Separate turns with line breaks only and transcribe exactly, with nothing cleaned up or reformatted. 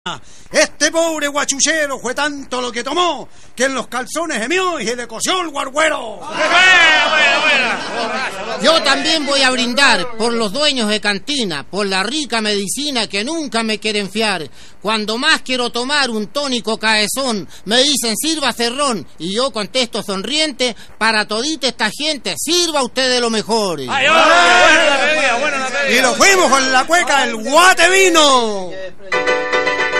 Este pobre guachuchero fue tanto lo que tomó que en los calzones gemió y se le cosió el guarguero.
Yo también voy a brindar por los dueños de cantina, por la rica medicina que nunca me quieren fiar. Cuando más quiero tomar un tónico caezón, me dicen sirva cerrón, y yo contesto sonriente, para todita esta gente, sirva usted de lo mejor.
Ay, oh, buena la bebida, buena la bebida.
Y lo fuimos con la cueca del guate vino.